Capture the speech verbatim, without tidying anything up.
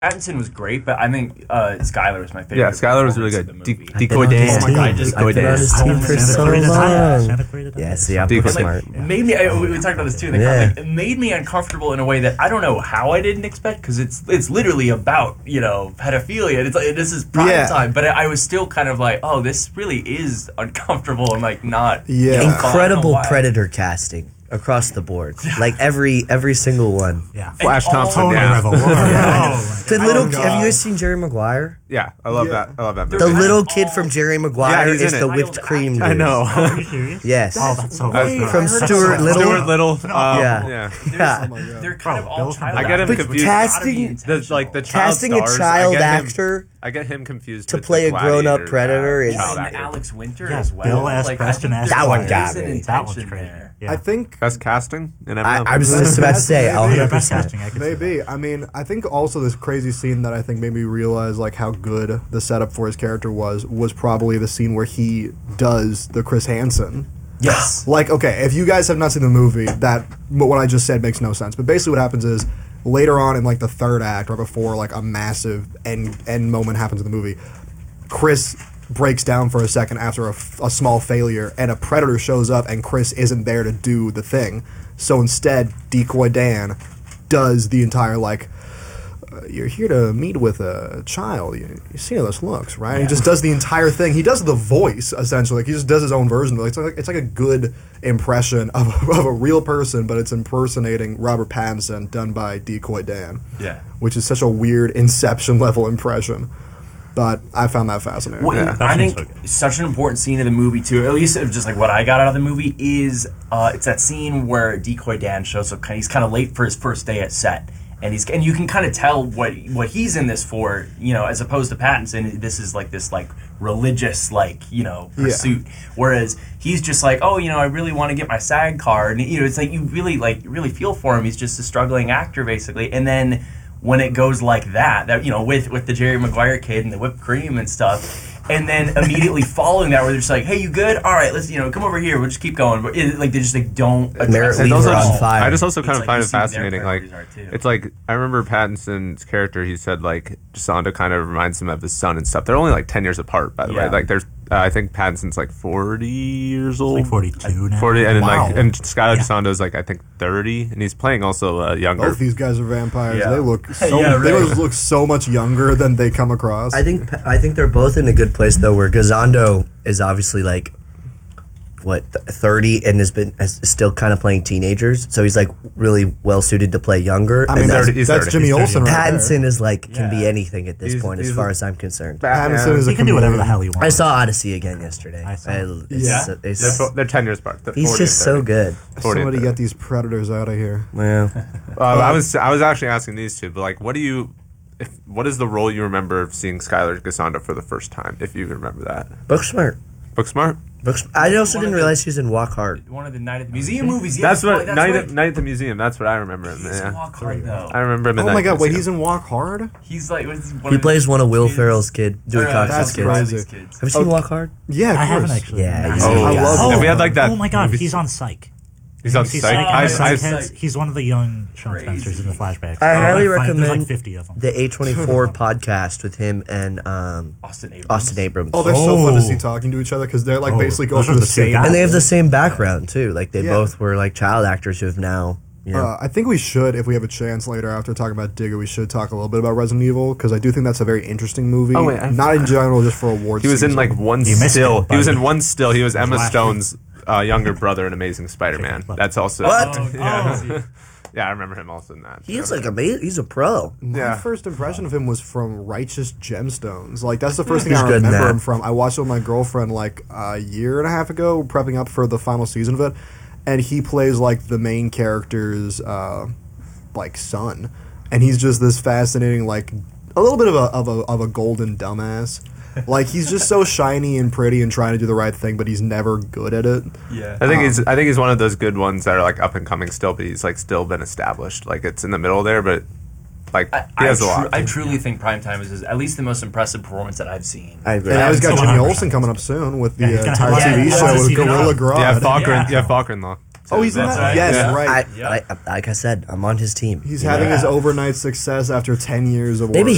Pattinson was great, but I think uh, Skylar was my favorite. Yeah, Skylar was really good. De- Decoy Dan. Oh my god, just I've been on his team for so long. Yeah, see, I'm Decoy smart. Like, made me. I, we we talked about this too. In the Yeah. like, it made me uncomfortable in a way that I don't know how I didn't expect because it's it's literally about you know pedophilia. It's like this is prime Yeah. time, but I, I was still kind of like, oh, this really is uncomfortable and like not Yeah. you know, fun. I don't know Incredible why. Predator casting across the board. Like every every single one. Yeah. Flash all- Thompson. Tony Yeah. Revel. Oh, The my little God. have you guys seen Jerry Maguire? Yeah, I love Yeah. that. I love that The movie. They're little all- kid from Jerry Maguire Yeah, he's is in the it. whipped cream dude. I know. Oh, are you serious? Yes. Oh, that's so Uh, good. From That's Stuart so Little. Stuart Little. Um, Yeah. yeah. Yeah. They're kind of Bro, all Bill child I get him actors, But which is casting- gotta be The, like the intentional. child Casting a stars, child I get him- actor I get him confused to with play the a grown-up Gladiator, predator uh, is- child And actor. Alex Winter Yeah, as well. Bill S. Like, Preston I S. think That one there's got an me. That one's intention crazy. there. Yeah. I think Best casting in M I, M. I was just about to say, Maybe. one Yeah, hundred best percent. casting. I could see that. maybe. I mean, I think also this crazy scene that I think made me realize like how good the setup for his character was was probably the scene where he does the Chris Hansen. Yes. Like, okay, if you guys have not seen the movie, that what I just said makes no sense. But basically, what happens is later on in like the third act, right before like a massive end end moment happens in the movie, Chris breaks down for a second after a, f- a small failure, and a predator shows up, and Chris isn't there to do the thing. So instead, Decoy Dan does the entire like. Uh, you're here to meet with a child. You, you see how this looks, right? He just does the entire thing. He does the voice essentially. Like he just does his own version. It's like it's like a good impression of a, of a real person, but it's impersonating Robert Pattinson done by Decoy Dan. Yeah. Which is such a weird Inception level impression. But I found that fascinating. Well, Yeah. I That's think so good. such an important scene of the movie too, at least of just like what I got out of the movie is uh, it's that scene where Decoy Dan shows up. He's kind of late for his first day at set, and he's and you can kind of tell what what he's in this for, you know, as opposed to Pattinson. This is like this like religious like you know pursuit, whereas he's just like, oh, you know, I really want to get my SAG card, and you know, it's like you really like you really feel for him. He's just a struggling actor basically, and then. When it goes like that, that you know, with with the Jerry Maguire kid and the whipped cream and stuff, and then immediately following that, where they're just like, "Hey, you good? All right, let's you know, come over here. We'll just keep going." But it, like they just like don't Merit address it leaver also- at all. on fire. I just also It's kind of like find you it see their fascinating. Like, priorities are, too. it's like I remember Pattinson's character. He said like Gisanda kind of reminds him of his son and stuff. They're only like ten years apart, by the way. Yeah. Like, there's uh, I think Pattinson's like forty years old, Like forty-two now. forty, and then, Wow. like and Skylar Yeah. Gisando's like I think thirty, and he's playing also uh, younger. Both these guys are vampires. Yeah. They look so Yeah, they right. always look so much younger than they come across. I think I think they're both in a good place though, where Gazando is obviously like what th- thirty and has been is still kind of playing teenagers, so he's like really well suited to play younger. I mean, and that's, thirty, he's that's thirty. Jimmy He's Olsen thirty. right there. Pattinson is like can be Yeah. anything at this He's- point, as he's far a- as I'm concerned. Pattinson is a He can do whatever the chameleon. hell he wants. I saw Odyssey again yesterday. I saw I- it. it's, Yeah. it's- They're, fo- they're ten years apart. They're he's forty just and so thirty. good. forty and Somebody thirty. get these predators out of here. Well, Uh, I was I was actually asking these two, but like, what do you, if what is the role you remember of seeing Skylar Gisondo for the first time, if you remember that? Booksmart. Booksmart. Books. I also One didn't of the- realize she was in Walk Hard. One of the Night at the Museum movies. Yeah, That's what that's night right. at, night at the museum. That's what I remember him. He's Yeah. Walk Hard though. I remember him. In Oh Night my at the god, wait, Museum. he's in Walk Hard? He's like was one He of plays one of Will kids. Ferrell's kid, Dewey Or, uh, Cox's that's kids. crazy. His kids. Have you seen Oh. Walk Hard? Yeah, of I haven't course. actually. Yeah, Nice. he's Oh, I love oh, and we had like that. Oh my god, movie- he's on Psych. He's on He's Psych. Psych. I, Oh, I, Psych Psych. heads. He's one of the young Sean Crazy. Spencers in the flashbacks. I Oh, highly like five- There's recommend like fifty of them. The A twenty-four podcast with him and um, Austin Abrams. Austin Abrams. Oh, they're so fun to Oh. see talking to each other because they're like Oh, basically going those through are the the two same. guys. And they have the same background too. Like they Yeah. both were like child actors who have now, you know. Uh, I think we should, if we have a chance later after talking about Digger, we should talk a little bit about Resident Evil because I do think that's a very interesting movie. Oh, wait, I- Not in general, just for awards. he was in season. like one You missed still. it, He was in buddy. one still. He was Emma last Stone's uh, younger brother in Amazing Spider-Man. Okay, That's also What? Oh, Yeah. oh. Yeah, I remember him also in that. He's like a ma- he's a pro. My Yeah. first impression of him was from Righteous Gemstones. Like that's the first thing He's I good in remember that. him from. I watched it with my girlfriend like a year and a half ago, prepping up for the final season of it, and he plays like the main character's uh, like son, and he's just this fascinating like a little bit of a of a of a golden dumbass. Like he's just so shiny and pretty and trying to do the right thing, but he's never good at it. Yeah. I think he's I think he's one of those good ones that are like up and coming still, but he's like still been established. Like it's in the middle there, but like I, he I, has tru- a lot. I truly think Primetime is his, at least the most impressive performance that I've seen. I agree. And now he's got so Jimmy one hundred Olsen percent. coming up soon with the Yeah, he's uh, gonna entire have- T V yeah, show yeah, with yeah. Gorilla Grodd. yeah, Falker. Yeah. Yeah, Falkrenlaw. Oh, he's in That's that. right. Yes, Yeah. right. I, I, like I said, I'm on his team. He's Yeah. having his overnight success after ten years of Maybe work.